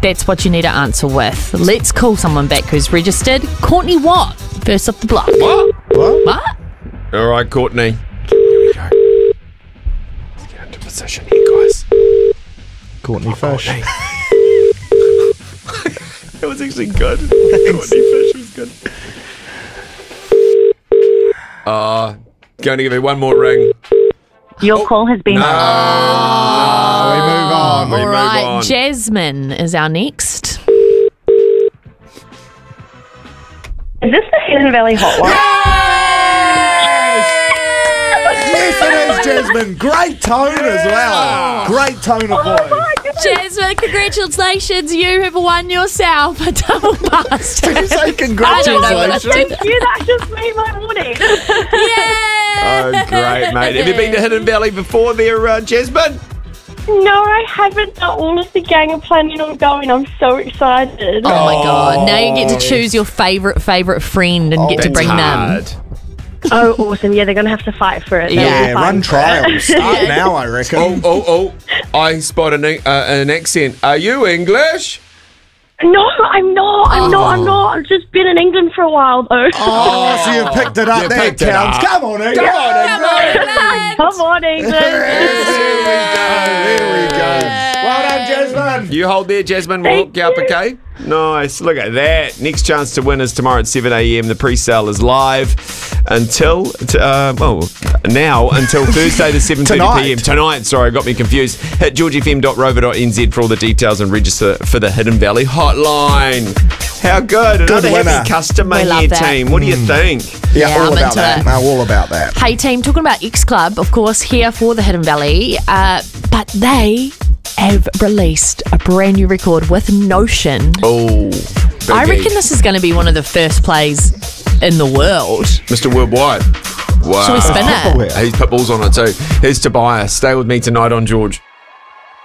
That's what you need to answer with. Let's call someone back who's registered. Courtney Watt, first off the block. What? All right, Courtney. Here we go. Let's get into position here, guys. Courtney Fish. That was actually good. Courtney Fish was good. Going to give you one more ring. Your call has been... We move on. All right, Jasmine is our next. Is this the Hidden Valley hotline? Yes, it is, Jasmine. Great tone as well. Great tone of voice. Jasmine, congratulations. You have won yourself a double pass. Did you say congratulations? Thank you, that just made my morning. Oh, great, mate. Have you been to Hidden Valley before there, Jasmine? No, I haven't, but all of the gang are planning on going. I'm so excited. Oh my God. Now you get to choose your favourite friend and get to bring them. Oh, awesome. Yeah, they're going to have to fight for it. Yeah, run trials. Start now, I reckon. Oh. I spot an accent. Are you English? No, I'm not. I'm not. I've just been in England for a while, though. Oh, so you've picked it up. That counts. Come on, England. Come on, England. There we go. Well done, Jasmine. You hold there, Jasmine. We'll hook you up, okay? Nice. Look at that. Next chance to win is tomorrow at 7 a.m. The pre-sale is live until until Thursday the 7:30 p.m. Tonight, sorry, got me confused. Hit georgefm.rover.nz for all the details and register for the Hidden Valley hotline. How good. Another happy customer here, team. What do you think? Yeah, all I'm about into that. it. No, all about that. Hey team, talking about X Club, of course, here for the Hidden Valley, but they have released a brand new record with Notion. Oh, I reckon this is going to be one of the first plays in the world. Mr. Worldwide. Wow. Shall we spin it? He's put balls on it too. Here's Tobias. Stay with me tonight on George.